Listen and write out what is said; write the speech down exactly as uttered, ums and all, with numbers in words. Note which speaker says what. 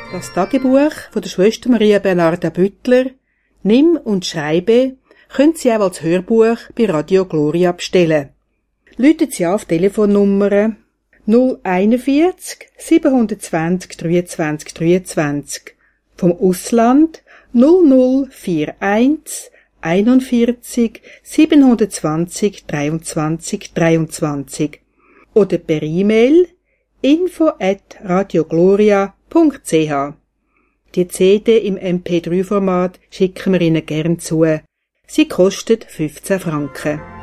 Speaker 1: Das Tagebuch von der Schwester Maria Bernarda Büttler, Nimm und Schreibe, können Sie auch als Hörbuch bei Radio Gloria bestellen. Läuten Sie auf Telefonnummer null einundvierzig siebenhundertzwanzig dreiundzwanzig dreiundzwanzig, vom Ausland null null einundvierzig einundvierzig siebenhundertzwanzig dreiundzwanzig dreiundzwanzig oder per E-Mail info at radiogloria punkt c h. Die C D im M P drei Format schicken wir Ihnen gern zu. Sie kostet fünfzehn Franken.